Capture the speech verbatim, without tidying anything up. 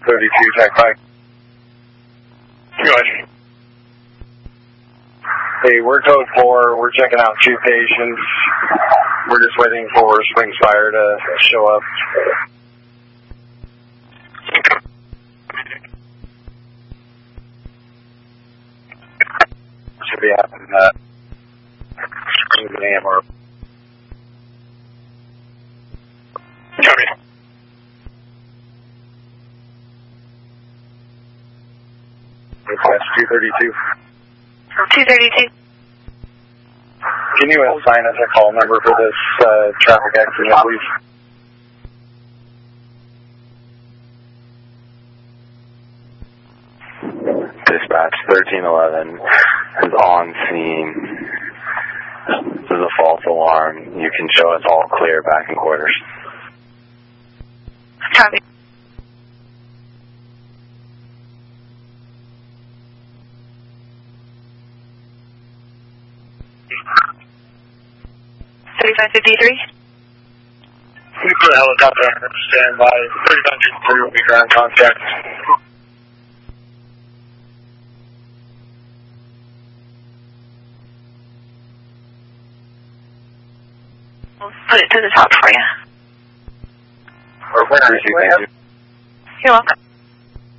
thirty-two, tech five. Go ahead. Hey, we're code four. We're checking out two patients. We're just waiting for Springs Fire to show up. Should be happening at Springs A M or. Copy. That's two thirty-two. two thirty-two. Can you assign us a call number for this uh, traffic accident, please? Dispatch thirteen eleven is on scene. This is a false alarm. You can show us all clear back in quarters. Copy. thirty-five fifty-three. We put a helicopter on standby. thirty-five fifty-three will be ground contact. We'll put it to the top for you. Or where are you? You're welcome.